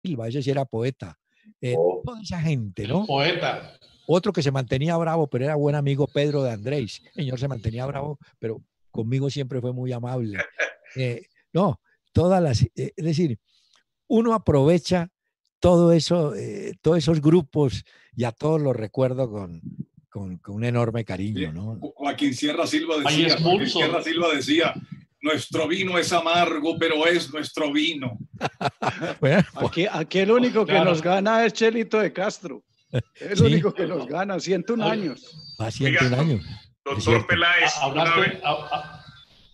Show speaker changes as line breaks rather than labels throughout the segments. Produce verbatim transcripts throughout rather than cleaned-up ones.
Silva, ese sí era poeta. Eh,
Oh.
toda esa gente, ¿no?
Poeta.
Otro que se mantenía bravo, pero era buen amigo, Pedro de Andrés. El señor se mantenía bravo, pero conmigo siempre fue muy amable. Eh, no, todas las, eh, es decir, uno aprovecha todo eso, eh, todos esos grupos y a todos los recuerdo con, con, con un enorme cariño, ¿no?
Joaquín Sierra Silva decía, Joaquín Sierra Silva decía, nuestro vino es amargo, pero es nuestro vino.
Bueno, aquí, aquí el único que claro. nos gana es Chelito de Castro. Es el ¿Sí? único que nos gana, ciento uno años.
A ciento uno años.
Doctor Peláez.
A, una vez, a, a...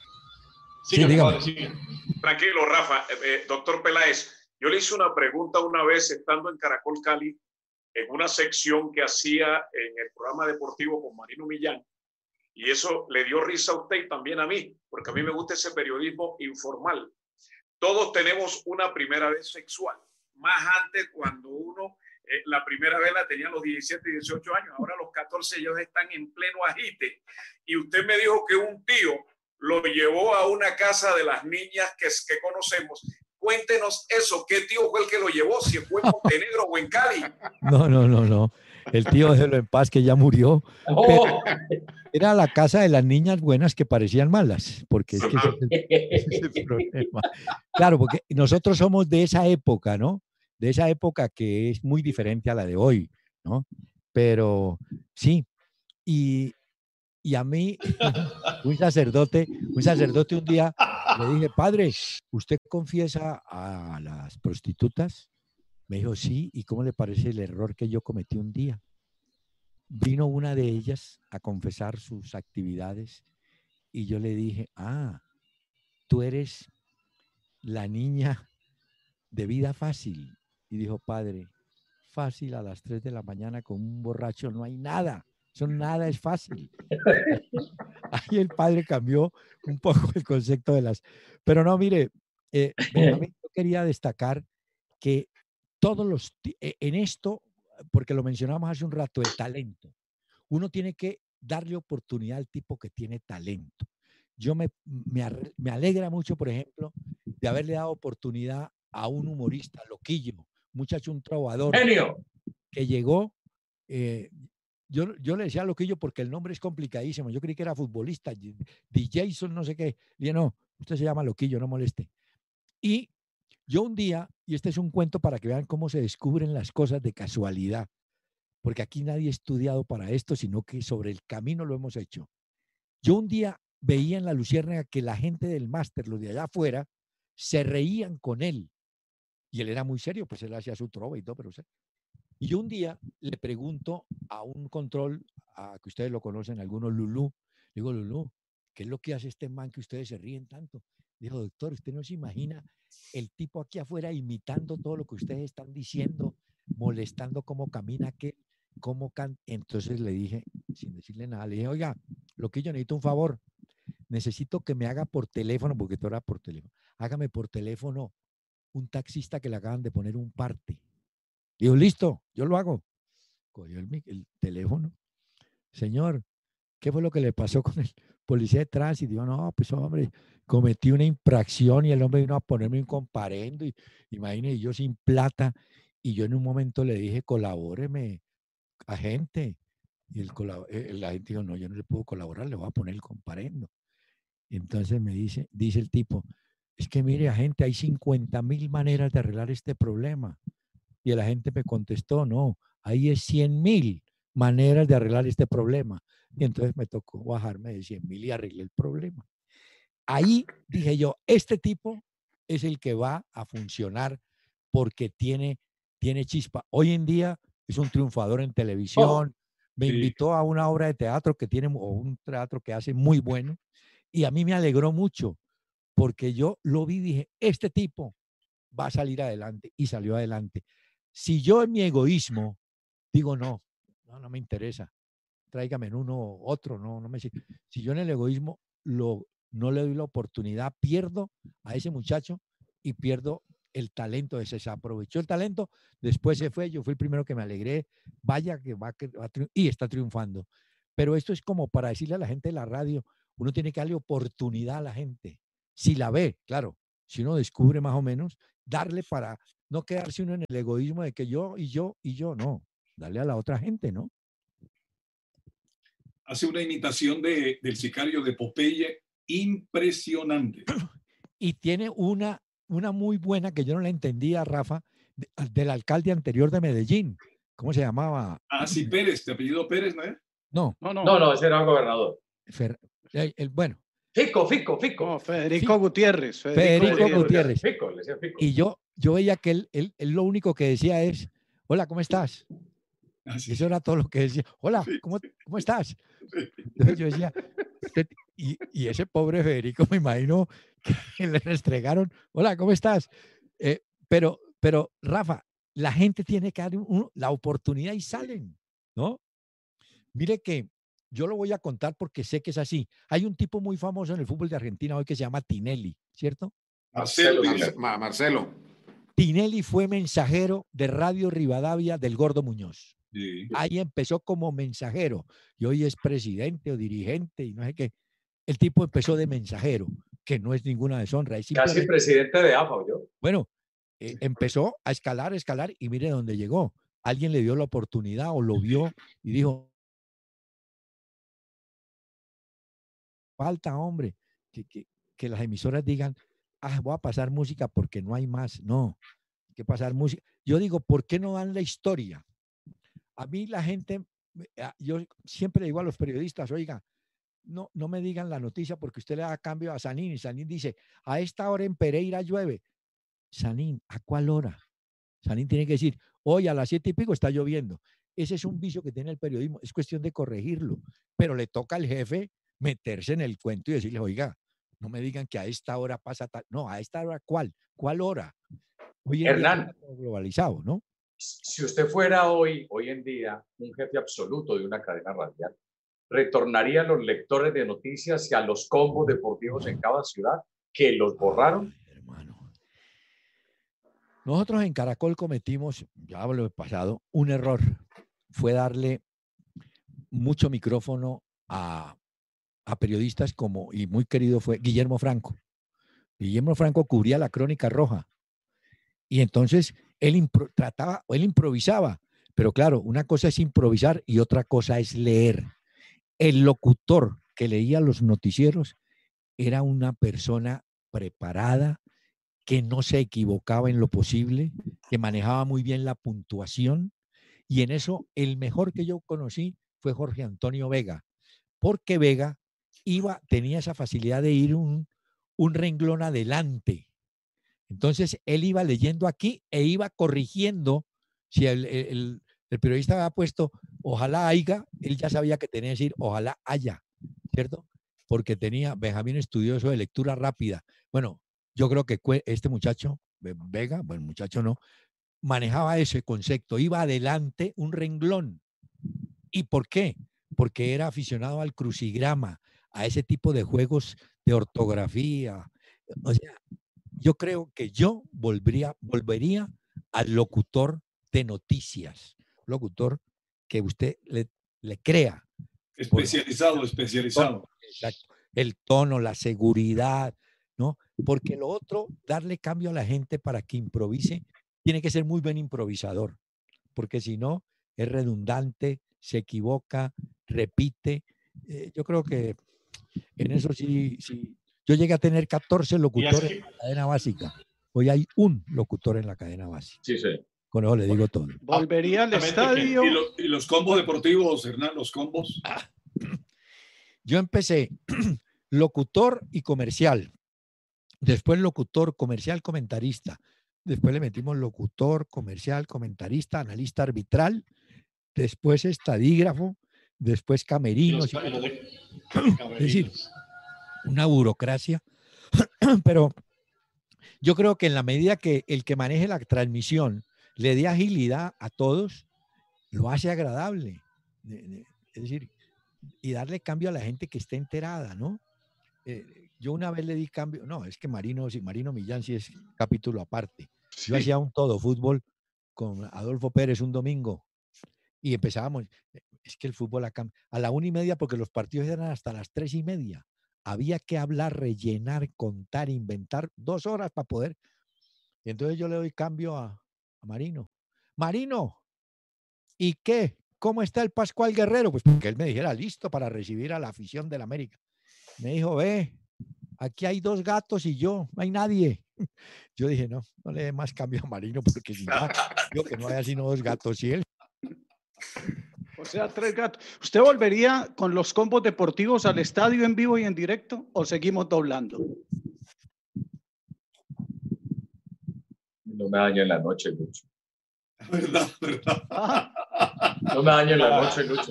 Sí, sí, dígame. Padre, tranquilo, Rafa. Eh, doctor Peláez, yo le hice una pregunta una vez estando en Caracol Cali, en una sección que hacía en el programa deportivo con Marino Millán, y eso le dio risa a usted y también a mí, porque a mí me gusta ese periodismo informal. Todos tenemos una primera vez sexual, más antes cuando uno, eh, la primera vez la tenía a los diecisiete y dieciocho años, ahora a los catorce ellos están en pleno agite, y usted me dijo que un tío lo llevó a una casa de las niñas que, que conocemos. Cuéntenos eso, ¿qué tío fue el que lo llevó? Si fue en Montenegro o en Cali.
No, no, no, no. El tío, déjelo en paz, que ya murió. Oh. Era la casa de las niñas buenas que parecían malas, porque es que ese es, el, ese es el problema. Claro, porque nosotros somos de esa época, ¿no? De esa época que es muy diferente a la de hoy, ¿no? Pero sí, y, y a mí, un sacerdote, un sacerdote un día le dije, padre, ¿usted confiesa a las prostitutas? Me dijo, sí, ¿y cómo le parece el error que yo cometí un día? Vino una de ellas a confesar sus actividades y yo le dije, ah, tú eres la niña de vida fácil. Y dijo, padre, fácil a las tres de la mañana con un borracho no hay nada, eso nada es fácil. Ahí el padre cambió un poco el concepto de las... Pero no, mire, eh, Benjamín, yo quería destacar que todos los... En esto, porque lo mencionamos hace un rato, el talento. Uno tiene que darle oportunidad al tipo que tiene talento. Yo me, me, me alegra mucho, por ejemplo, de haberle dado oportunidad a un humorista, Loquillo, muchacho, un trovador,
genio,
que llegó... Eh, Yo, yo le decía a Loquillo porque el nombre es complicadísimo. Yo creí que era futbolista, D J, no sé qué. Le dije, no, usted se llama Loquillo, no moleste. Y yo un día, y este es un cuento para que vean cómo se descubren las cosas de casualidad, porque aquí nadie ha estudiado para esto, sino que sobre el camino lo hemos hecho. Yo un día veía en la Luciérnaga que la gente del máster, los de allá afuera, se reían con él. Y él era muy serio, pues él hacía su trova y todo, pero... Y yo un día le pregunto a un control, a que ustedes lo conocen, algunos, Lulú, le digo, Lulú, ¿qué es lo que hace este man que ustedes se ríen tanto? Dijo, doctor, usted no se imagina el tipo aquí afuera imitando todo lo que ustedes están diciendo, molestando cómo camina aquel, cómo canta. Entonces le dije, sin decirle nada, le dije, oiga, lo que yo necesito un favor, necesito que me haga por teléfono, porque todo era por teléfono, hágame por teléfono un taxista que le acaban de poner un parte. Digo, listo, yo lo hago. Cogió el, el teléfono. Señor, ¿qué fue lo que le pasó con el policía de tránsito? Digo, no, pues hombre, cometí una infracción y el hombre vino a ponerme un comparendo. Y imagínese, yo sin plata. Y yo en un momento le dije, colabóreme, agente. Y el, el agente dijo, no, yo no le puedo colaborar, le voy a poner el comparendo. Y entonces me dice, dice el tipo, es que mire, agente, hay cincuenta mil maneras de arreglar este problema. Y la gente me contestó, no, ahí es cien mil maneras de arreglar este problema. Y entonces me tocó bajarme de cien mil y arreglé el problema. Ahí dije yo, este tipo es el que va a funcionar porque tiene, tiene chispa. Hoy en día es un triunfador en televisión. Oh, me sí. invitó a una obra de teatro que tiene, o un teatro que hace muy bueno. Y a mí me alegró mucho porque yo lo vi y dije, este tipo va a salir adelante. Y salió adelante. Si yo en mi egoísmo digo, no, no, no me interesa, tráigame en uno otro, no, no me Si yo en el egoísmo lo, no le doy la oportunidad, pierdo a ese muchacho y pierdo el talento ese. Se aprovechó el talento, después se fue, yo fui el primero que me alegré, vaya que va, que va a triunfar, y está triunfando. Pero esto es como para decirle a la gente de la radio, uno tiene que darle oportunidad a la gente, si la ve, claro. si uno descubre más o menos, darle para no quedarse uno en el egoísmo de que yo y yo y yo, no, darle a la otra gente, ¿no?
Hace una imitación de, del sicario de Popeye impresionante.
Y tiene una, una muy buena que yo no la entendía, Rafa, de, del alcalde anterior de Medellín. ¿Cómo se llamaba?
Ah, sí, Pérez, ¿te apellido Pérez, no es?
No.
No, no, no, no, ese era el gobernador.
Fer, el, el, bueno.
Fico, Fico, Fico.
No, Federico
Fico,
Gutiérrez.
Federico, Federico Gutiérrez.
Fico, le decía Fico.
Y yo, yo veía que él, él, él lo único que decía es, hola, ¿cómo estás? Ah, sí. Y eso era todo lo que decía. Hola, ¿cómo, cómo estás? Entonces yo decía, y, y ese pobre Federico, me imagino que le restregaron, hola, ¿cómo estás? Eh, pero, pero, Rafa, la gente tiene que dar un, la oportunidad y salen, ¿no? Mire que yo lo voy a contar porque sé que es así. Hay un tipo muy famoso en el fútbol de Argentina hoy que se llama Tinelli, ¿cierto?
Marcelo.
Marcelo. Marcelo.
Tinelli fue mensajero de Radio Rivadavia del Gordo Muñoz.
Sí.
Ahí empezó como mensajero y hoy es presidente o dirigente y no sé qué. El tipo empezó de mensajero, que no es ninguna deshonra. Es
Casi presidente de A F A, yo.
Bueno, eh, empezó a escalar, escalar y mire dónde llegó. Alguien le dio la oportunidad o lo vio y dijo, falta, hombre, que, que, que las emisoras digan, ah, voy a pasar música porque no hay más. No, hay que pasar música. Yo digo, ¿por qué no dan la historia? A mí la gente, yo siempre le digo a los periodistas, oiga, no, no me digan la noticia porque usted le da cambio a Sanín y Sanín dice, a esta hora en Pereira llueve. Sanín, ¿a cuál hora? Sanín tiene que decir, hoy a las siete y pico está lloviendo. Ese es un vicio que tiene el periodismo, es cuestión de corregirlo, pero le toca al jefe meterse en el cuento y decirle, oiga, no me digan que a esta hora pasa tal, no, a esta hora, ¿cuál? ¿Cuál hora? Hoy en
Hernán,
día globalizado, ¿no?
Si usted fuera hoy, hoy en día, un jefe absoluto de una cadena radial, ¿retornaría a los lectores de noticias y a los combos deportivos en cada ciudad que los borraron?
Ay, hermano. Nosotros en Caracol cometimos, ya hablo del pasado, un error. Fue darle mucho micrófono a, a periodistas como, y muy querido fue Guillermo Franco. Guillermo Franco cubría la Crónica Roja. Y entonces él impro, trataba, él improvisaba, pero claro, una cosa es improvisar y otra cosa es leer. El locutor que leía los noticieros era una persona preparada, que no se equivocaba en lo posible, que manejaba muy bien la puntuación, y en eso el mejor que yo conocí fue Jorge Antonio Vega, porque Vega iba, tenía esa facilidad de ir un, un renglón adelante. Entonces, él iba leyendo aquí e iba corrigiendo. Si el, el, el periodista había puesto, ojalá haya, él ya sabía que tenía que decir, ojalá haya, ¿cierto? Porque tenía Benjamín estudioso de lectura rápida. Bueno, yo creo que este muchacho, Vega, bueno, muchacho no, manejaba ese concepto, iba adelante un renglón. ¿Y por qué? Porque era aficionado al crucigrama, a ese tipo de juegos de ortografía. O sea, yo creo que yo volvería, volvería al locutor de noticias, locutor que usted le, le crea.
Especializado, por, especializado.
Exacto. El tono, la seguridad, ¿no? Porque lo otro, darle cambio a la gente para que improvise, tiene que ser muy buen improvisador, porque si no, es redundante, se equivoca, repite. Eh, yo creo que en eso sí, sí. Yo llegué a tener catorce locutores en la cadena básica. Hoy hay un locutor en la cadena básica.
Sí, sí.
Con eso le digo todo.
Volvería al estadio.
¿Y, lo, y los combos deportivos, Hernán, los combos?
Ah, yo empecé locutor y comercial. Después locutor, comercial, comentarista. Después le metimos locutor, comercial, comentarista, analista arbitral. Después estadígrafo. Después camerino. ¿Sí? Es decir, una burocracia. Pero yo creo que en la medida que el que maneje la transmisión le dé agilidad a todos, lo hace agradable. Es decir, y darle cambio a la gente que esté enterada, ¿no? Eh, yo una vez le di cambio, no, es que Marino, sí, Marino Millán sí es capítulo aparte. Sí. Yo hacía un todo fútbol con Adolfo Pérez un domingo y empezábamos, es que el fútbol a, a la una y media porque los partidos eran hasta las tres y media. había que hablar, rellenar, contar, inventar dos horas para poder. Y entonces yo le doy cambio a, a Marino. Marino, ¿y qué? ¿Cómo está el Pascual Guerrero? Pues porque él me dijera, listo para recibir a la afición del América. Me dijo, ve, aquí hay dos gatos y yo, no hay nadie. Yo dije, no, no le dé más cambio a Marino porque si ya, yo que no haya sino dos gatos y él.
O sea, tres gatos. ¿Usted volvería con los combos deportivos al estadio en vivo y en directo o seguimos doblando?
No me daño en la noche, Lucho.
Verdad, verdad.
Ah.
No me daño en la noche, Lucho.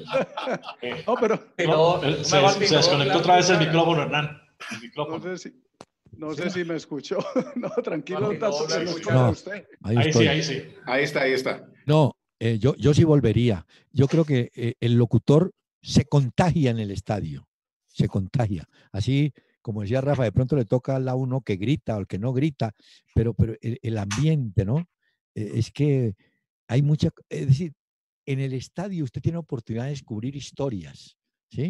No, pero
no, no, se, no se, se desconectó otra vez el micrófono, Hernán. El micrófono.
No sé si, no sé si me escuchó. No, tranquilo,
No,
tanto
no,
que
no,
escuchó
no.
usted.
Ahí,
Ahí
estoy.
sí, ahí sí.
Ahí está, ahí está.
No, eh, yo, yo sí volvería. Yo creo que eh, el locutor se contagia en el estadio. Se contagia. Así, como decía Rafa, de pronto le toca a uno que grita o el que no grita, pero, pero el, el ambiente, ¿no? Eh, es que hay mucha, es decir, en el estadio usted tiene oportunidad de descubrir historias, ¿sí?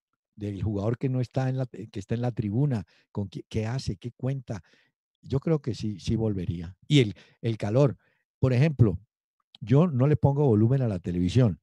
Del jugador que no está en la, que está en la tribuna, con qué, qué hace, qué cuenta. Yo creo que sí, sí volvería. Y el, el calor, por ejemplo, yo no le pongo volumen a la televisión,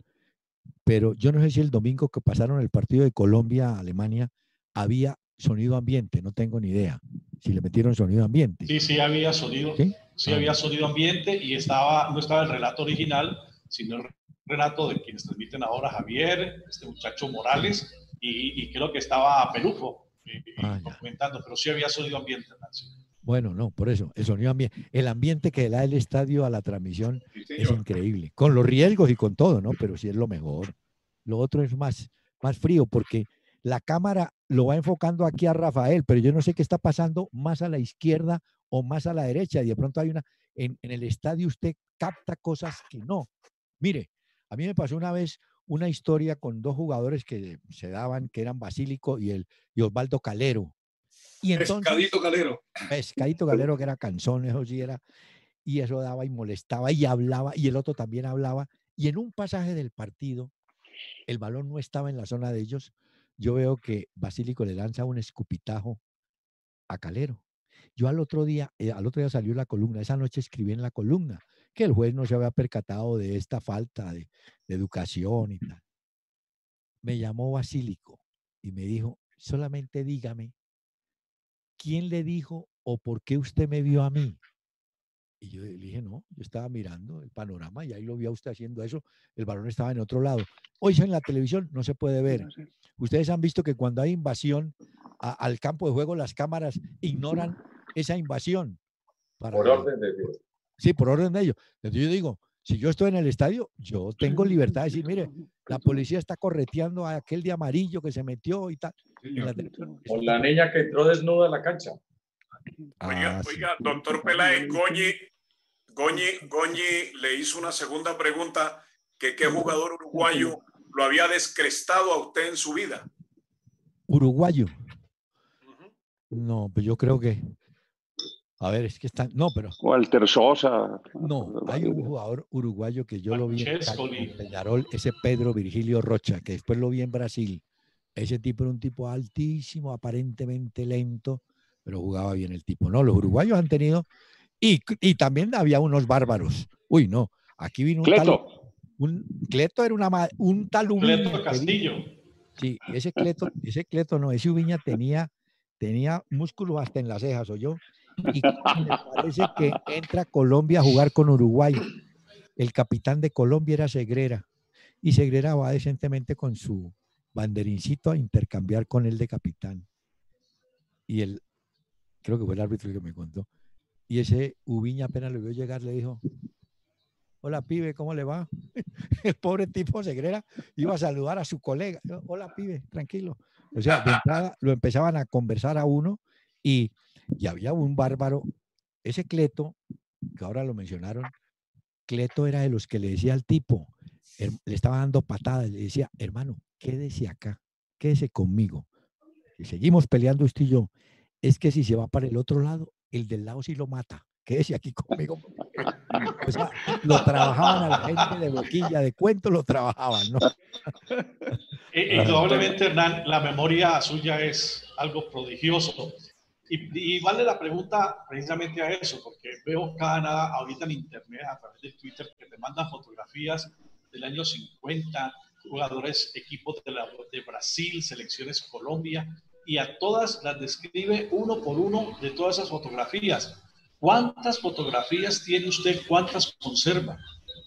pero yo no sé si el domingo que pasaron el partido de Colombia-Alemania había sonido ambiente, no tengo ni idea si le metieron sonido ambiente.
Sí, sí había sonido, sí, sí ah, había sonido ambiente y estaba, no estaba el relato original, sino el relato de quienes transmiten ahora, Javier, este muchacho Morales, y, y creo que estaba Pelufo eh, ah, comentando, pero sí había sonido ambiente, Nancy.
Bueno, no, por eso, el sonido ambiente, el ambiente que da el estadio a la transmisión sí, es increíble, con los riesgos y con todo, ¿no? Pero sí es lo mejor. Lo otro es más, más frío porque la cámara lo va enfocando aquí a Rafael, pero yo no sé qué está pasando más a la izquierda o más a la derecha. Y de pronto hay una, en, en el estadio usted capta cosas que no. Mire, a mí me pasó una vez una historia con dos jugadores que se daban, que eran Basílico y, el, y Osvaldo Calero. Y entonces,
Pescadito Calero.
Pescadito Calero, que era canzón, eso sí era. Y eso daba y molestaba y hablaba, y el otro también hablaba. Y en un pasaje del partido, el balón no estaba en la zona de ellos. Yo veo que Basílico le lanza un escupitajo a Calero. Yo al otro día, eh, al otro día salió la columna, esa noche escribí en la columna que el juez no se había percatado de esta falta de, de educación y tal. Me llamó Basílico y me dijo, solamente dígame, ¿quién le dijo o por qué usted me vio a mí? Y yo le dije, no, yo estaba mirando el panorama y ahí lo vi a usted haciendo eso, el balón estaba en otro lado. Hoy en la televisión no se puede ver. Ustedes han visto que cuando hay invasión a, al campo de juego, las cámaras ignoran esa invasión.
Para por orden de Dios.
Sí, por orden de ellos. Entonces yo digo, si yo estoy en el estadio, yo tengo libertad de decir, mire, la policía está correteando a aquel de amarillo que se metió y tal.
La o la niña que entró desnuda a la cancha.
Oiga, ah, oiga, sí. Doctor Peláez, Goñi, Goñi, Goñi le hizo una segunda pregunta, que qué jugador uruguayo lo había descrestado a usted en su vida.
¿Uruguayo? Uh-huh. No, pues yo creo que, a ver, es que están, no, pero.
Walter Sosa.
No, hay un jugador uruguayo que yo lo vi en Peñarol, ese Pedro Virgilio Rocha, que después lo vi en Brasil. Ese tipo era un tipo altísimo, aparentemente lento, pero jugaba bien el tipo. No, los uruguayos han tenido, y, y también había unos bárbaros. Uy, no, aquí vino un
Cleto.
Tal, un, Cleto era una, un tal Ubiña.
Cleto Castillo.
Sí, ese Cleto, ese Cleto no, ese Ubiña tenía, tenía músculos hasta en las cejas, ¿o yo? Y me parece que entra Colombia a jugar con Uruguay. El capitán de Colombia era Segrera, y Segrera va decentemente con su banderincito a intercambiar con él de capitán. Y el creo que fue el árbitro el que me contó. Y ese Ubiña apenas lo vio llegar, le dijo, hola pibe, ¿cómo le va? El pobre tipo Segrera iba a saludar a su colega. Hola pibe, tranquilo. O sea, de entrada lo empezaban a conversar a uno y, y había un bárbaro. Ese Cleto, que ahora lo mencionaron, Cleto era de los que le decía al tipo, le estaba dando patadas, le decía, hermano, quédese acá, quédese conmigo. Y seguimos peleando usted y yo. Es que si se va para el otro lado, el del lado sí lo mata. Quédese aquí conmigo. O sea, lo trabajaban a la gente de boquilla, de cuento lo trabajaban, ¿no?
Y, y probablemente, Hernán, la memoria suya es algo prodigioso. Y, y vale la pregunta precisamente a eso, porque veo Canadá ahorita en internet, a través de Twitter, que te mandan fotografías del año cincuenta, jugadores, equipos de, la, de Brasil, selecciones Colombia, y a todas las describe uno por uno de todas esas fotografías. ¿Cuántas fotografías tiene usted? ¿Cuántas conserva?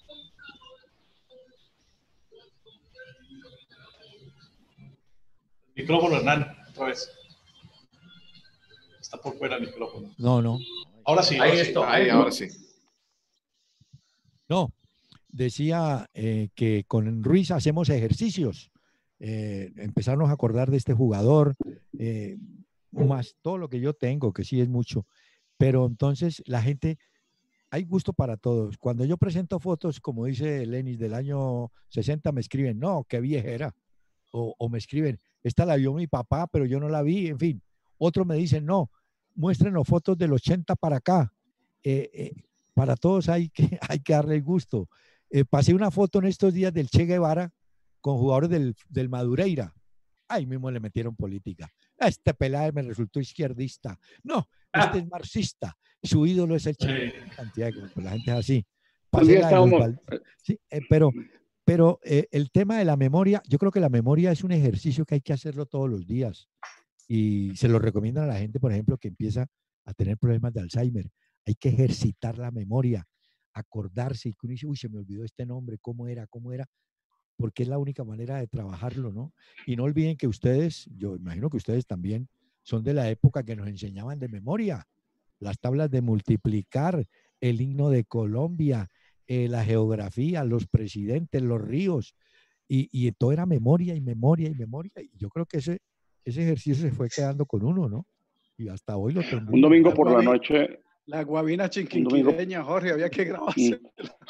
Micrófono, Hernán, otra vez. Está por fuera el micrófono.
No, no.
Ahora sí. Ahora
ahí
sí.
está.
Ahí, ahora sí.
No, decía eh, que con Ruiz hacemos ejercicios. Eh, empezarnos a acordar de este jugador, eh, más todo lo que yo tengo, que sí es mucho. Pero entonces la gente, hay gusto para todos. Cuando yo presento fotos, como dice Lenis, del año sesenta, me escriben, no, qué viejera. O, o me escriben, esta la vio mi papá, pero yo no la vi, en fin. Otros me dicen, no, muéstrenos fotos del ochenta para acá. Eh, eh, para todos hay que, hay que darle el gusto. Eh, pasé una foto en estos días del Che Guevara con jugadores del, del Madureira. Ahí mismo le metieron política. Este Peláez me resultó izquierdista. No, este es marxista. Su ídolo es el Che Guevara. Cantidad de, pues la gente es así. Pasé la de los, sí, eh, pero... Pero eh, el tema de la memoria, yo creo que la memoria es un ejercicio que hay que hacerlo todos los días. Y se lo recomiendan a la gente, por ejemplo, que empieza a tener problemas de Alzheimer. Hay que ejercitar la memoria, acordarse y que uno dice, uy, se me olvidó este nombre, cómo era, cómo era, porque es la única manera de trabajarlo, ¿no? Y no olviden que ustedes, yo imagino que ustedes también son de la época que nos enseñaban de memoria, las tablas de multiplicar, el himno de Colombia, Eh, la geografía, los presidentes, los ríos, y, y todo era memoria y memoria y memoria. Y yo creo que ese, ese ejercicio se fue quedando con uno, ¿no? Y hasta hoy lo tengo.
Un domingo por la noche.
La guabina chinquinquireña, Jorge, había que grabarse.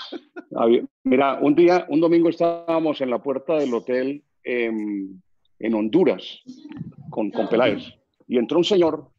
Mira, un día, un domingo estábamos en la puerta del hotel en, en Honduras con, con Peláez. Y entró un señor,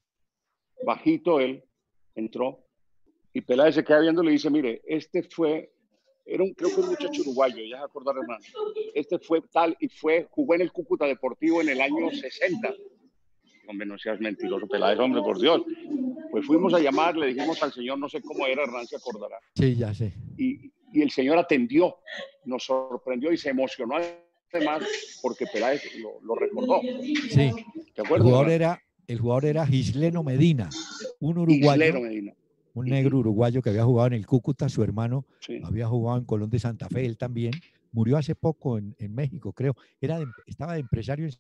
bajito él, entró. Y Peláez se queda viendo y le dice, mire, este fue, era un, creo que un muchacho uruguayo, ya se acordaron, hermano. Este fue tal y fue, jugó en el Cúcuta Deportivo en el año sesenta. Hombre, no seas mentiroso, Peláez, hombre, por Dios. Pues fuimos a llamar, le dijimos al señor, no sé cómo era, Hernán se acordará.
Sí, ya sé.
Y, y el señor atendió, nos sorprendió y se emocionó además porque Peláez lo, lo recordó.
Sí,
¿Te acuerdas?
El jugador, era, el jugador era Gisleno Medina, un uruguayo.
Gisleno Medina.
Un negro uruguayo que había jugado en el Cúcuta, su hermano
sí. había
jugado en Colón de Santa Fe, él también, murió hace poco en, en México, creo, era de, estaba de empresario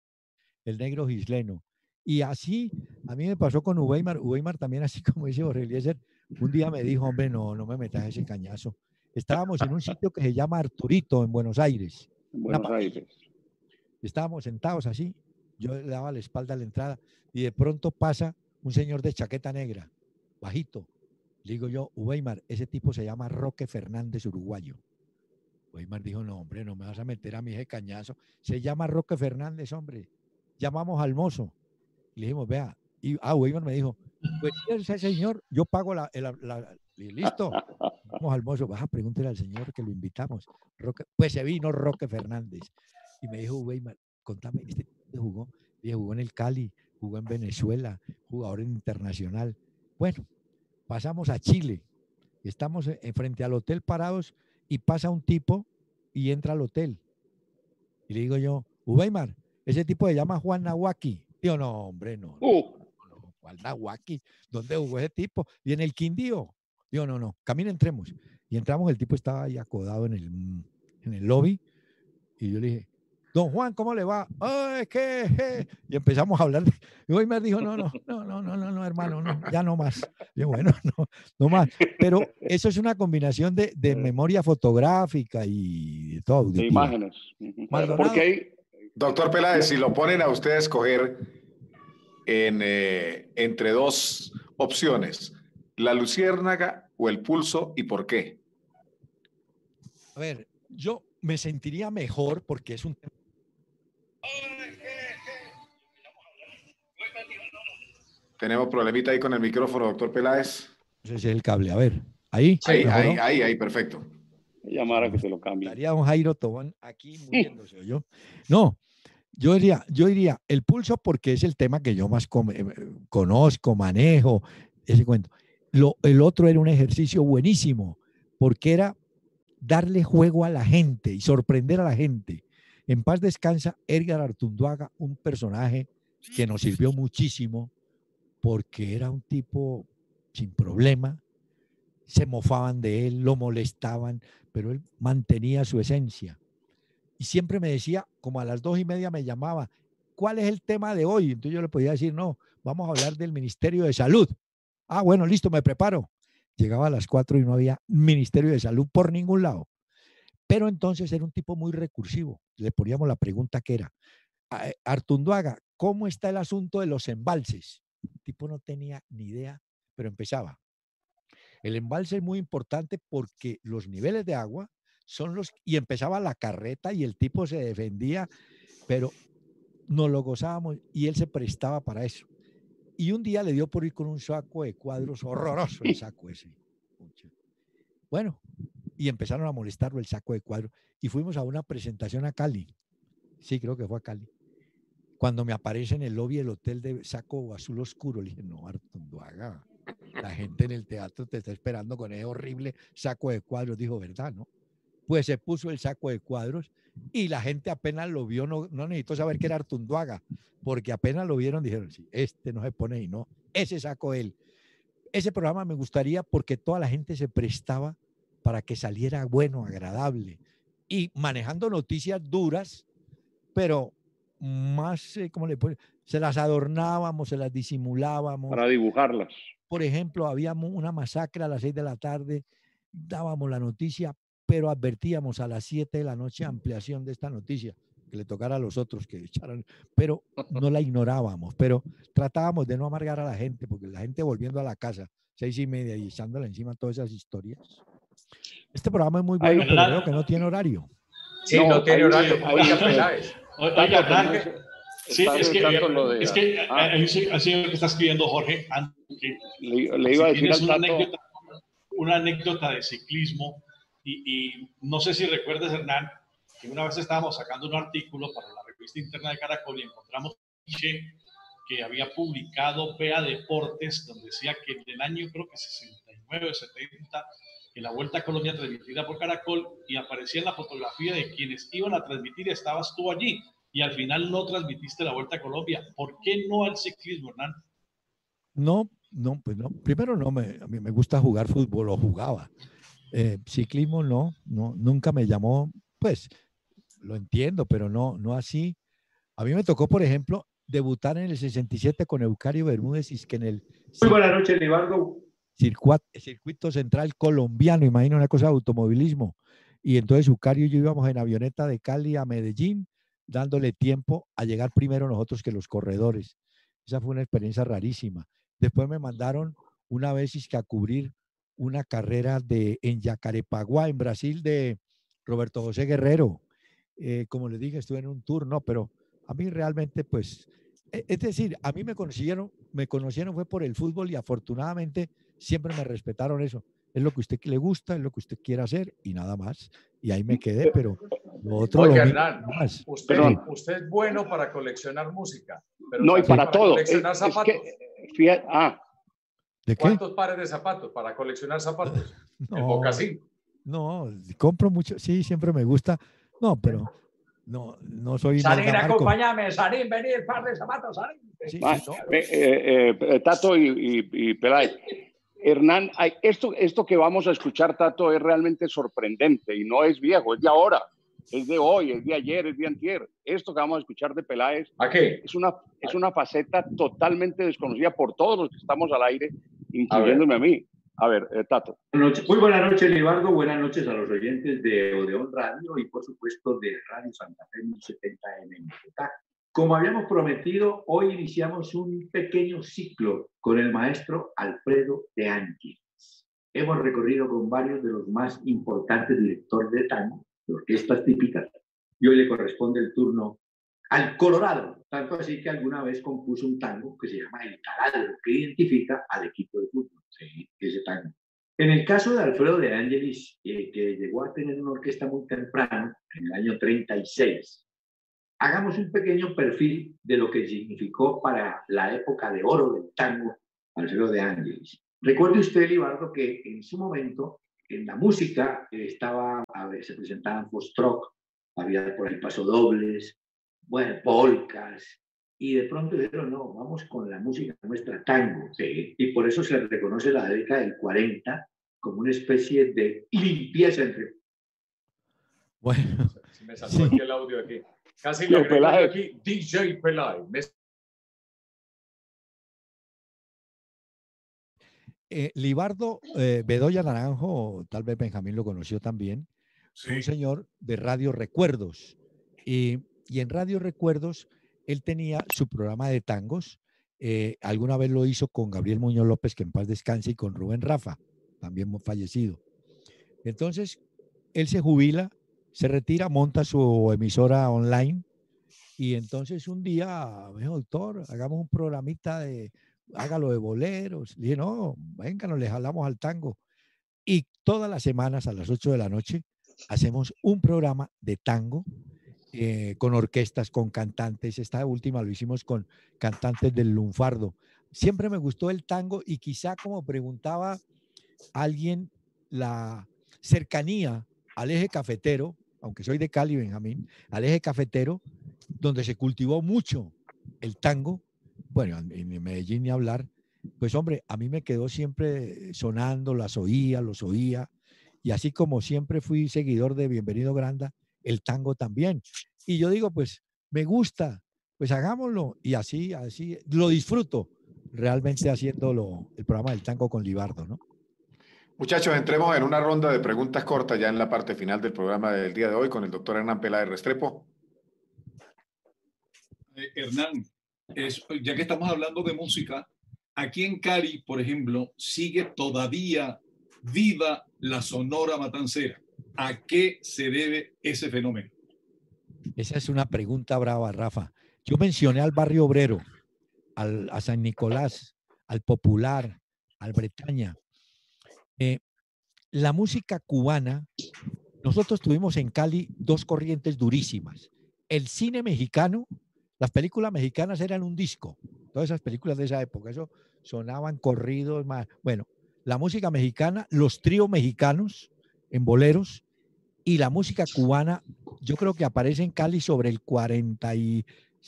el negro Gisleno. Y así, a mí me pasó con Uweimar, Uweimar también, así como dice Jorge Eliezer, un día me dijo, hombre, no, no me metas ese cañazo. Estábamos en un sitio que se llama Arturito, en Buenos Aires.
En Buenos Aires.
Estábamos sentados así, yo le daba la espalda a la entrada, y de pronto pasa un señor de chaqueta negra, bajito. Le digo yo, Uweimar, ese tipo se llama Roque Fernández, uruguayo. Uweimar dijo, no, hombre, no me vas a meter a mi ese cañazo. Se llama Roque Fernández, hombre. Llamamos al mozo. Y le dijimos, vea. Y ah, Uweimar me dijo, pues ese señor, yo pago la... la, la y listo. Vamos al mozo, vas a preguntarle al señor que lo invitamos. Roque, pues se vino Roque Fernández. Y me dijo, Uweimar, contame, este tipo jugó. Y jugó en el Cali, jugó en Venezuela, jugador internacional. Bueno, pasamos a Chile, estamos en frente al hotel parados y pasa un tipo y entra al hotel. Y le digo yo, Uweimar, ese tipo se llama Juan Nawaki. Digo, no, hombre, no. no,
uh.
no Juan Nawaki, ¿dónde jugó ese tipo? Y en el Quindío. Digo, no, no, camina, entremos. Y entramos, el tipo estaba ahí acodado en el, en el lobby. Y yo le dije, don Juan, ¿cómo le va? Ay, ¿qué? Y empezamos a hablar. Y Uweimar dijo, no, no, no, no, no, no, no, hermano, no, ya no más. Y yo, bueno, no, no más. Pero eso es una combinación de, de memoria fotográfica y de todo. Auditiva.
De imágenes.
Porque hay, doctor Peláez, si lo ponen a usted a escoger en, eh, entre dos opciones, la luciérnaga o el pulso, ¿y por qué?
A ver, yo me sentiría mejor porque es un tema.
Tenemos problemita ahí con el micrófono, doctor Peláez.
Ese es el cable, a ver. Ahí.
Ahí, ahí, ahí, ahí, perfecto.
Llamar a que se lo cambie.
Estaría don Jairo Tobón aquí muriéndose, yo. No, Yo diría, yo diría el pulso porque es el tema que yo más conozco, manejo, ese cuento. Lo, el otro era un ejercicio buenísimo porque era darle juego a la gente y sorprender a la gente. En paz descansa Edgar Artunduaga, un personaje que nos sirvió muchísimo porque era un tipo sin problema, se mofaban de él, lo molestaban, pero él mantenía su esencia. Y siempre me decía, como a las dos y media me llamaba, ¿cuál es el tema de hoy? Entonces yo le podía decir, no, vamos a hablar del Ministerio de Salud. Ah, bueno, listo, me preparo. Llegaba a las cuatro y no había Ministerio de Salud por ningún lado. Pero entonces era un tipo muy recursivo. Le poníamos la pregunta que era, Artunduaga, ¿cómo está el asunto de los embalses? El tipo no tenía ni idea, pero empezaba. El embalse es muy importante porque los niveles de agua son los... Y empezaba la carreta y el tipo se defendía, pero nos lo gozábamos y él se prestaba para eso. Y un día le dio por ir con un saco de cuadros, horroroso el saco ese. Bueno, y empezaron a molestarlo el saco de cuadros. Y fuimos a una presentación a Cali. Sí, creo que fue a Cali. Cuando me aparece en el lobby del hotel de saco azul oscuro, le dije, no, Artunduaga, la gente en el teatro te está esperando con ese horrible saco de cuadros. Dijo, ¿verdad, no? Pues se puso el saco de cuadros y la gente apenas lo vio, no, no necesitó saber que era Artunduaga, porque apenas lo vieron, dijeron, sí, este no se pone y no, ese sacó él. Ese programa me gustaría porque toda la gente se prestaba para que saliera bueno, agradable y manejando noticias duras, pero más, eh, ¿cómo le ponen? Se las adornábamos, se las disimulábamos.
Para dibujarlas.
Por ejemplo, había una masacre a las seis de la tarde, dábamos la noticia, pero advertíamos a las siete de la noche ampliación de esta noticia, que le tocara a los otros que echaran, pero no la ignorábamos, pero tratábamos de no amargar a la gente, porque la gente volviendo a la casa, seis y media y echándole encima todas esas historias. Este programa es muy bueno, Ay, pero la... creo que no tiene horario.
Sí, no, no tiene hay, horario. Hay, hay, Peláez.
Oiga, Hernán, sí, es que, de, es que ah, así que está escribiendo Jorge, que,
le, le iba si a decir al
una anécdota, una anécdota de ciclismo y, y no sé si recuerdas, Hernán, que una vez estábamos sacando un artículo para la revista interna de Caracol y encontramos que había publicado Vea Deportes, donde decía que en el año creo que sesenta y nueve, setenta, que la Vuelta a Colombia transmitida por Caracol, y aparecía en la fotografía de quienes iban a transmitir, estabas tú allí, y al final no transmitiste la Vuelta a Colombia. ¿Por qué no al ciclismo, Hernán?
No, no, pues no. Primero no, me, a mí me gusta jugar fútbol, o jugaba. Eh, ciclismo no, no, nunca me llamó, pues lo entiendo, pero no, no así. A mí me tocó, por ejemplo, debutar en el sesenta y siete con Eucario Bermúdez y es que en el...
Muy buenas noches, Libardo.
Circuito, circuito central colombiano, imagino una cosa de automovilismo. Y entonces Eucario y yo íbamos en avioneta de Cali a Medellín, dándole tiempo a llegar primero nosotros que los corredores. Esa fue una experiencia rarísima. Después me mandaron una vez a cubrir una carrera de, en Jacarepaguá, en Brasil, de Roberto José Guerrero. Eh, como les dije, estuve en un tour, no, pero a mí realmente, pues, es decir, a mí me conocieron, me conocieron fue por el fútbol y afortunadamente siempre me respetaron eso. Es lo que a usted le gusta, es lo que usted quiere hacer y nada más. Y ahí me quedé, pero lo otro...
Oye,
lo
Hernán, más. Usted, usted es bueno para coleccionar música. Pero
no, y para, para todo.
Coleccionar
es,
zapatos.
Es que, fíjate, ah.
¿De qué?
¿Cuántos pares de zapatos para coleccionar zapatos?
No,
el mocasín.
No, compro mucho, sí, siempre me gusta. No, pero no, no soy...
Sarín, acompáñame, Sarín, venir, par de zapatos, Sarín.
Sí,
ah,
sí, no.
eh, eh, eh, Tato y, y, y Peláez. Hernán, esto, esto que vamos a escuchar, Tato, es realmente sorprendente y no es viejo, es de ahora, es de hoy, es de ayer, es de antier. Esto que vamos a escuchar de Peláez
¿A qué?
es una, es una faceta totalmente desconocida por todos los que estamos al aire, incluyéndome a, a mí. A ver, eh, Tato.
Muy buenas noches, Libardo. Buenas noches a los oyentes de Odeón Radio y, por supuesto, de Radio Santa Fe mil setenta M en Bogotá. Como habíamos prometido, hoy iniciamos un pequeño ciclo con el maestro Alfredo de Ángeles. Hemos recorrido con varios de los más importantes directores de tango, de orquestas típicas, y hoy le corresponde el turno al Colorado, tanto así que alguna vez compuso un tango que se llama El Taladro, que identifica al equipo de fútbol, sí, ese tango. En el caso de Alfredo de Ángeles, eh, que llegó a tener una orquesta muy temprano, en el año treinta y seis, hagamos un pequeño perfil de lo que significó para la época de oro del tango Alfredo de Ángelis. Recuerde usted, Libardo, que en su momento en la música estaba, a ver, se presentaban post-rock, había por ahí pasodobles, bueno, polcas, y de pronto dijeron, no, vamos con la música nuestra, tango. Sí. Y por eso se reconoce la década del cuarenta como una especie de limpieza entre...
Bueno, si me saltó sí. aquí el audio aquí. Casi le agrego aquí D J Peláez.
Eh, Libardo eh, Bedoya Naranjo, tal vez Benjamín lo conoció también, sí. Un señor de Radio Recuerdos. Y, y en Radio Recuerdos él tenía su programa de tangos. Eh, alguna vez lo hizo con Gabriel Muñoz López, que en paz descanse, y con Rubén Rafa, también fallecido. Entonces, él se jubila, se retira, monta su emisora online y entonces un día me dijo, doctor, hagamos un programita de, hágalo de boleros. Le dije, no, venga, nos le jalamos al tango. Y todas las semanas a las ocho de la noche hacemos un programa de tango eh, con orquestas, con cantantes. Esta última lo hicimos con cantantes del lunfardo. Siempre me gustó el tango y quizá, como preguntaba alguien, la cercanía al eje cafetero, aunque soy de Cali, Benjamín, al eje cafetero, donde se cultivó mucho el tango, bueno, en Medellín ni hablar, pues hombre, a mí me quedó siempre sonando, las oía, los oía, y así como siempre fui seguidor de Bienvenido Granda, el tango también. Y yo digo, pues, me gusta, pues hagámoslo, y así, así, lo disfruto realmente haciéndolo, el programa del tango con Libardo, ¿no?
Muchachos, entremos en una ronda de preguntas cortas ya en la parte final del programa del día de hoy con el doctor Hernán Peláez Restrepo.
Eh, Hernán, es, ya que estamos hablando de música, aquí en Cali, por ejemplo, sigue todavía viva la Sonora Matancera. ¿A qué se debe ese fenómeno?
Esa es una pregunta brava, Rafa. Yo mencioné al Barrio Obrero, al, a San Nicolás, al Popular, al Bretaña. Eh, la música cubana, nosotros tuvimos en Cali dos corrientes durísimas. El cine mexicano, las películas mexicanas eran un disco, todas esas películas de esa época, eso sonaban corridos, más. Bueno, la música mexicana, los tríos mexicanos en boleros y la música cubana, yo creo que aparece en Cali sobre el cuarenta y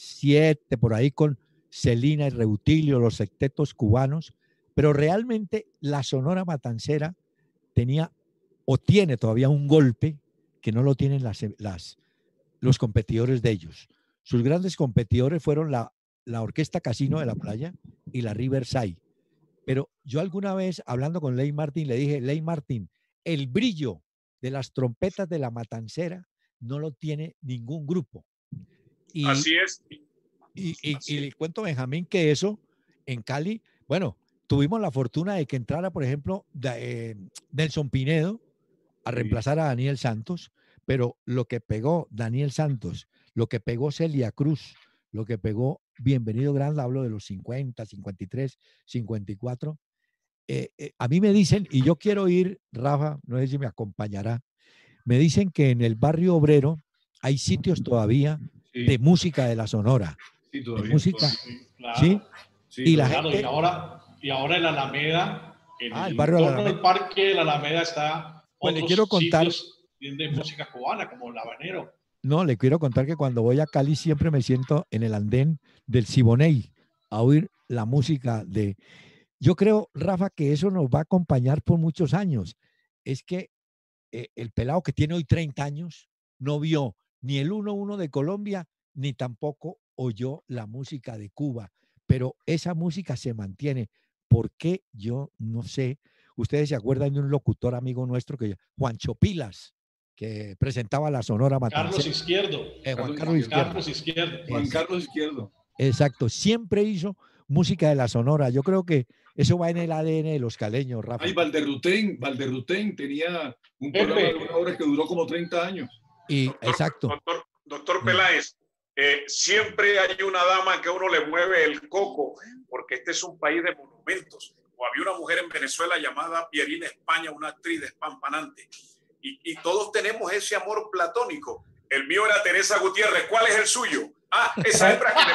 siete, por ahí con Celina y Reutilio, los sectetos cubanos. Pero realmente la Sonora Matancera tenía o tiene todavía un golpe que no lo tienen las, las, los competidores de ellos. Sus grandes competidores fueron la, la Orquesta Casino de la Playa y la Riverside. Pero yo alguna vez, hablando con Ley Martín, le dije, Ley Martín, el brillo de las trompetas de la Matancera no lo tiene ningún grupo. Y,
Así es.
Y, y,
Así
y
es.
le cuento, Benjamín, que eso en Cali, bueno, tuvimos la fortuna de que entrara, por ejemplo, de, eh, Nelson Pinedo a reemplazar a Daniel Santos, pero lo que pegó Daniel Santos, lo que pegó Celia Cruz, lo que pegó Bienvenido Granda, hablo de los cincuenta, cincuenta y tres, cincuenta y cuatro, eh, eh, a mí me dicen, y yo quiero ir, Rafa, no sé si me acompañará, me dicen que en el Barrio Obrero hay sitios todavía sí. de música de la Sonora.
Sí, todavía.
De música,
sí, claro.
¿sí?
Sí,
y la
claro,
gente...
y ahora, y ahora en la Alameda, en
ah, el,
el
barrio
entorno
de la
del parque de la Alameda está
pues
otros
le quiero contar,
sitios de música cubana, como el habanero.
No, le quiero contar que cuando voy a Cali siempre me siento en el andén del Siboney a oír la música de... Yo creo, Rafa, que eso nos va a acompañar por muchos años. Es que eh, el pelado que tiene hoy treinta años no vio ni el uno uno de Colombia, ni tampoco oyó la música de Cuba. Pero esa música se mantiene. ¿Por qué? Yo no sé. Ustedes se acuerdan de un locutor amigo nuestro, que Juancho Pilas, que presentaba la Sonora Matancera.
Carlos Izquierdo.
Eh, Juan
Carlos,
Carlos Izquierdo.
Carlos Izquierdo.
Juan Carlos Izquierdo.
Exacto. Siempre hizo música de la Sonora. Yo creo que eso va en el A D N de los caleños, Rafa.
Ay, Valderrutén. Valderrutén tenía un programa de una hora que duró como treinta años.
Y,
doctor,
exacto.
Doctor, doctor Peláez, eh, siempre hay una dama que a uno le mueve el coco, porque este es un país de monumentos. O había una mujer en Venezuela llamada Pierina España, una actriz despampanante. Y, y todos tenemos ese amor platónico. El mío era Teresa Gutiérrez. ¿Cuál es el suyo? Ah, esa hembra que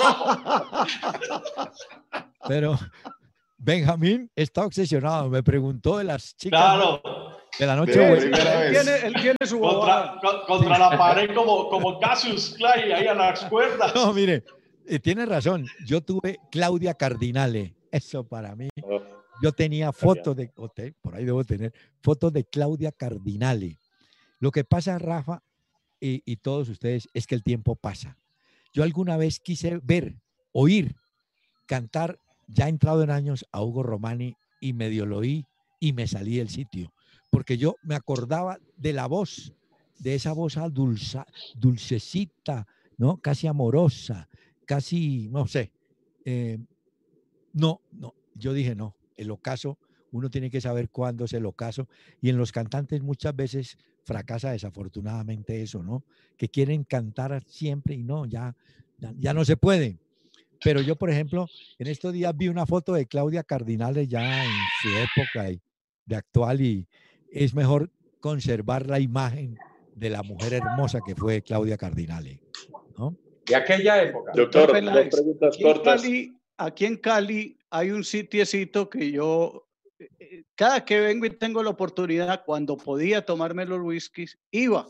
me mueve el coco.
Pero Benjamín está obsesionado. Me preguntó de las chicas
Claro.
de la noche.
De
buena.
primera
Él
vez.
tiene, él tiene su
Contra,
bobada.
con- contra la pared como, como Cassius Clay ahí a las cuerdas.
No, mire, eh, tiene razón. Yo tuve Claudia Cardinale. Eso para mí. Yo tenía fotos de, o te- por ahí debo tener, fotos de Claudia Cardinale. Lo que pasa, Rafa, y, y todos ustedes, es que el tiempo pasa. Yo alguna vez quise ver, oír, cantar, ya entrado en años, a Hugo Romani y medio lo oí y me salí del sitio. Porque yo me acordaba de la voz, de esa voz dulza, dulcecita, ¿no? Casi amorosa, casi, no sé. eh, no, no, yo dije no, el ocaso, uno tiene que saber cuándo es el ocaso, y en los cantantes muchas veces fracasa desafortunadamente eso, ¿no? Que quieren cantar siempre y no, ya, ya, ya no se puede. Pero yo, por ejemplo, en estos días vi una foto de Claudia Cardinale ya en su época y- de actual, y es mejor conservar la imagen de la mujer hermosa que fue Claudia Cardinale, ¿no?
De aquella época.
Doctor, dos
Peláez,
preguntas
aquí en
cortas.
Cali, aquí en Cali hay un sitiecito que yo, eh, eh, cada que vengo y tengo la oportunidad, cuando podía tomarme los whiskies, iba.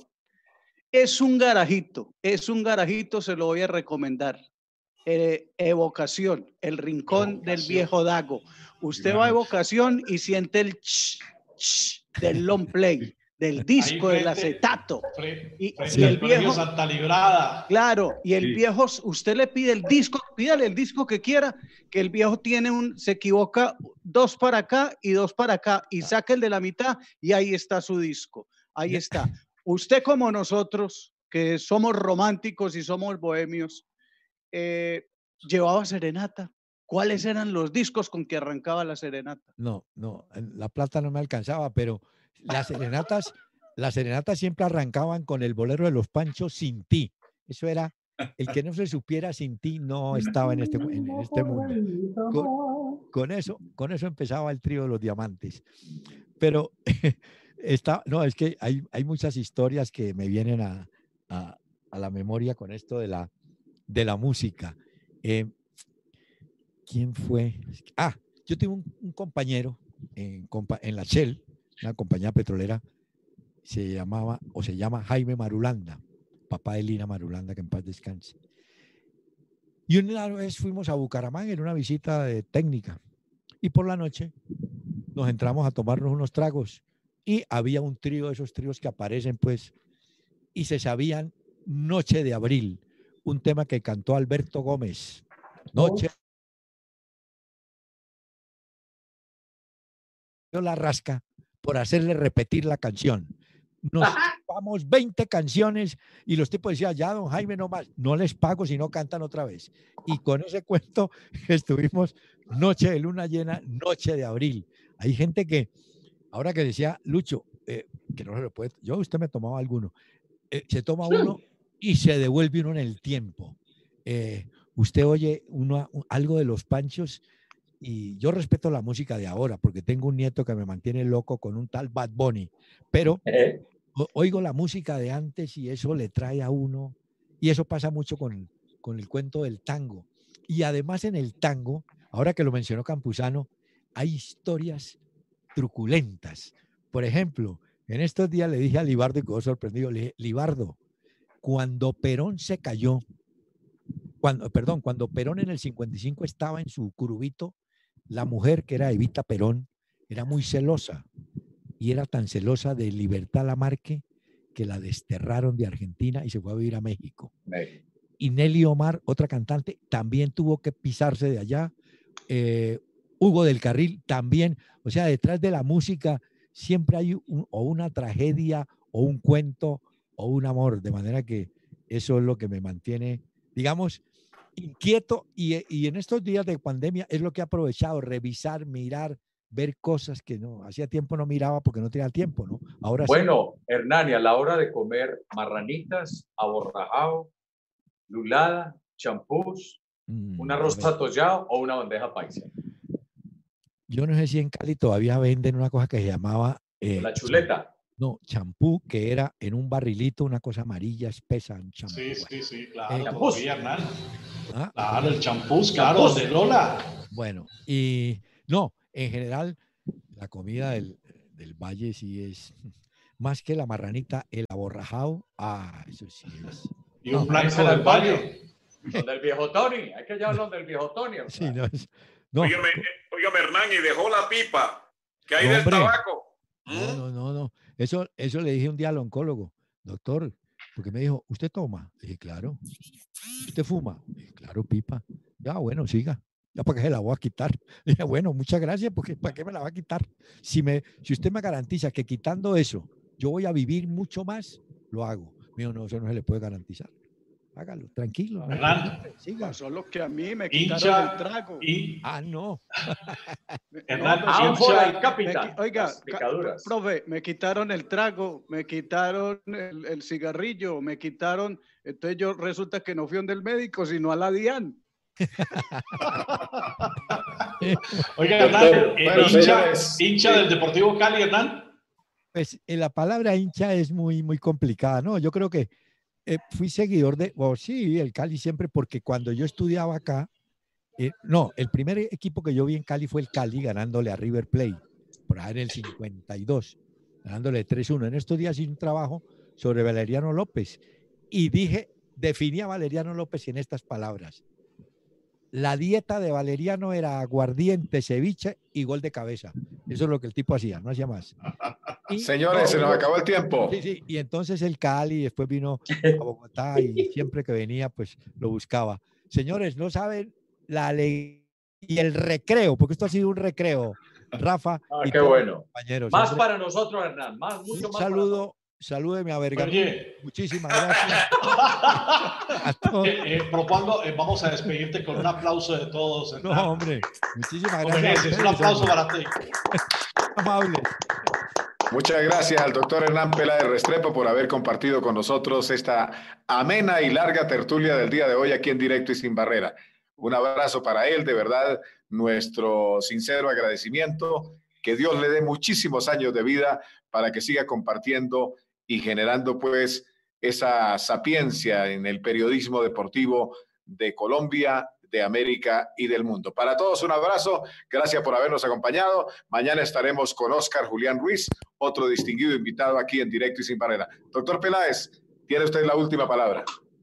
Es un garajito, es un garajito, se lo voy a recomendar. Eh, Evocación, el rincón del
Evocación.
viejo Dago. Usted va a Evocación y siente el ch, ch del long play, del disco,
Ahí
del
frente-
acetato.
Fre-
Y,
frente
y
al
el
Colegio
viejo,
Santa Librada.
claro, y el
Sí.
viejo, usted le pide el disco, pídale el disco que quiera, que el viejo tiene un, se equivoca dos para acá y dos para acá, y saca el de la mitad y ahí está su disco. Ahí está. Usted como nosotros, que somos románticos y somos bohemios, eh, llevaba serenata. ¿Cuáles eran los discos con que arrancaba la serenata?
No, no, la plata no me alcanzaba, pero las serenatas, las serenatas siempre arrancaban con el bolero de los Panchos, Sin ti. Eso era, el que no se supiera Sin ti no estaba en este, en, en este mundo. Con, con eso, con eso empezaba el trío de los Diamantes. Pero está, no, es que hay, hay muchas historias que me vienen a, a, a la memoria con esto de la, de la música. Eh, ¿Quién fue? Ah, yo tengo un, un compañero en, compa en la Shell, una compañía petrolera, se llamaba o se llama Jaime Marulanda, papá de Lina Marulanda, que en paz descanse. Y una vez fuimos a Bucaramanga en una visita de técnica y por la noche nos entramos a tomarnos unos tragos y había un trío de esos tríos que aparecen pues y se sabían Noche de Abril, un tema que cantó Alberto Gómez. Noche la rasca por hacerle repetir la canción. Nos chupamos veinte canciones y los tipos decían, ya don Jaime, no más, no les pago si no cantan otra vez. Y con ese cuento estuvimos noche de luna llena, noche de abril. Hay gente que, ahora que decía Lucho, eh, que no se lo puede, yo usted me tomaba alguno, eh, se toma uno y se devuelve uno en el tiempo. Eh, usted oye uno, algo de los Panchos. Y yo respeto la música de ahora porque tengo un nieto que me mantiene loco con un tal Bad Bunny, pero
¿Eh?
oigo la música de antes y eso le trae a uno, y eso pasa mucho con, con el cuento del tango. Y además en el tango, ahora que lo mencionó Campuzano, hay historias truculentas. Por ejemplo, en estos días le dije a Libardo y quedó sorprendido, le dije, Libardo, cuando Perón se cayó, cuando, perdón, cuando Perón en el cincuenta y cinco estaba en su curubito, la mujer, que era Evita Perón, era muy celosa y era tan celosa de Libertad Lamarque que la desterraron de Argentina y se fue a vivir a México.
México.
Y Nelly Omar, otra cantante, también tuvo que pisarse de allá. Eh, Hugo del Carril también. O sea, detrás de la música siempre hay un, o una tragedia o un cuento o un amor. De manera que eso es lo que me mantiene, digamos, inquieto, y, y en estos días de pandemia es lo que he aprovechado, revisar, mirar, ver cosas que no, hacía tiempo no miraba porque no tenía tiempo, ¿no? Ahora
bueno, sí. Hernani, a la hora de comer marranitas, aborrajado, lulada, champús, mm, un arroz atollado o una bandeja paisa.
Yo no sé si en Cali todavía venden una cosa que se llamaba...
Eh, la chuleta.
No, champú, que era en un barrilito, una cosa amarilla espesa, un champú.
Sí, sí, sí, claro.
Eh,
todavía, Hernán.
¿Ah?
Claro, el champús, claro, de Lola.
Bueno, y no, en general, la comida del, del Valle sí es más que la marranita, el aborrajado. Ah, eso sí es.
Y un
No,
blanco del Valle.
Los del viejo Tony, hay que llevarlos del viejo Tony.
Sí, no, es, no.
Óigame, óigame, Hernán, y dejó la pipa. ¿Qué hay
No,
del
hombre.
tabaco?
No, no, no, no. Eso, eso le dije un día al oncólogo, doctor, porque me dijo, ¿usted toma? Le dije, claro. ¿Usted fuma? Le dije, claro, pipa. Ya, bueno, siga. Ya para qué se la voy a quitar. Le dije, bueno, muchas gracias, porque ¿para qué me la va a quitar? Si, me, si usted me garantiza que quitando eso yo voy a vivir mucho más, lo hago. Mío, no, eso no se le puede garantizar. Hágalo, tranquilo. No,
Hernán,
siga.
Solo que a mí me quitaron
hincha
el trago.
y
Ah, no.
Hernán,
No,
Ánfora
hincha-
y capitán.
Me qui- oiga,
las picaduras.
ca- profe, me quitaron el trago, me quitaron el, el cigarrillo, me quitaron. Entonces yo resulta que no fui donde el médico, sino a la DIAN.
Oiga, Hernán, eh,
Bueno,
hincha,
señores.
hincha del Deportivo Cali, Hernán.
Pues eh, la palabra hincha es muy, muy complicada, ¿no? Yo creo que eh, fui seguidor de, o sí, el Cali siempre, porque cuando yo estudiaba acá, eh, no, el primer equipo que yo vi en Cali fue el Cali ganándole a River Plate, por ahí en el cincuenta y dos, ganándole tres uno. En estos días hice un trabajo sobre Valeriano López y dije, definí a Valeriano López en estas palabras. La dieta de Valeriano era aguardiente, ceviche y gol de cabeza. Eso es lo que el tipo hacía, no hacía más. Y,
Señores, se nos acabó el tiempo.
Sí, sí, y entonces el Cali, después vino a Bogotá y siempre que venía, pues lo buscaba. Señores, no saben la alegría y el recreo, porque esto ha sido un recreo, Rafa.
Ah,
y
qué
todos
bueno.
los compañeros.
Más
Hombre,
para nosotros, Hernán. Más, mucho
un
más para
saludo, salúdeme a Vergara.
Oye.
Muchísimas gracias. A todos.
Eh, eh, propongo, eh, vamos a despedirte con un aplauso de todos.
No,
Hernán.
hombre, muchísimas
Lo
gracias. a
mereces, un
ustedes,
aplauso
hombre.
para ti.
Amables.
Muchas gracias al doctor Hernán Peláez Restrepo por haber compartido con nosotros esta amena y larga tertulia del día de hoy aquí en Directo y Sin Barrera. Un abrazo para él, de verdad, nuestro sincero agradecimiento. Que Dios le dé muchísimos años de vida para que siga compartiendo y generando pues esa sapiencia en el periodismo deportivo de Colombia, de América y del mundo. Para todos un abrazo, gracias por habernos acompañado. Mañana estaremos con Óscar Julián Ruiz, otro distinguido invitado aquí en Directo y Sin Barrera. Doctor Peláez, tiene usted la última palabra.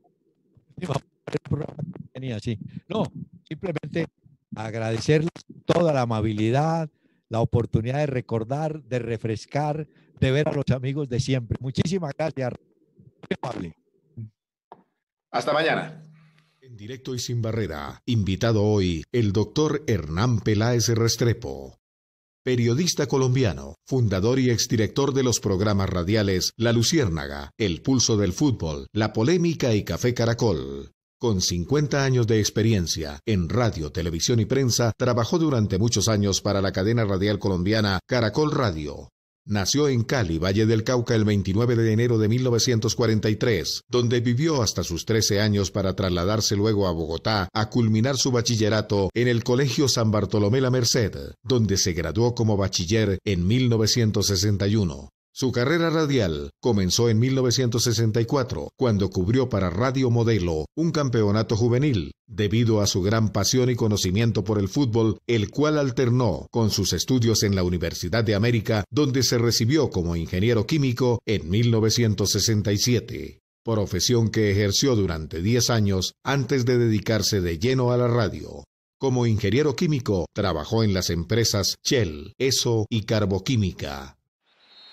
Tenía, sí. No, simplemente agradecerles toda la amabilidad, la oportunidad de recordar, de refrescar, de ver a los amigos de siempre. Muchísimas gracias. Muy amable.
Hasta mañana.
En Directo y Sin Barrera, invitado hoy el doctor Hernán Peláez Restrepo, periodista colombiano, fundador y exdirector de los programas radiales La Luciérnaga, El Pulso del Fútbol, La Polémica y Café Caracol. Con cincuenta años de experiencia en radio, televisión y prensa, trabajó durante muchos años para la cadena radial colombiana Caracol Radio. Nació en Cali, Valle del Cauca, el veintinueve de enero de mil novecientos cuarenta y tres, donde vivió hasta sus trece años para trasladarse luego a Bogotá a culminar su bachillerato en el Colegio San Bartolomé La Merced, donde se graduó como bachiller en mil novecientos sesenta y uno. Su carrera radial comenzó en mil novecientos sesenta y cuatro, cuando cubrió para Radio Modelo un campeonato juvenil, debido a su gran pasión y conocimiento por el fútbol, el cual alternó con sus estudios en la Universidad de América, donde se recibió como ingeniero químico en mil novecientos sesenta y siete, profesión que ejerció durante diez años antes de dedicarse de lleno a la radio. Como ingeniero químico, trabajó en las empresas Shell, Esso y Carboquímica.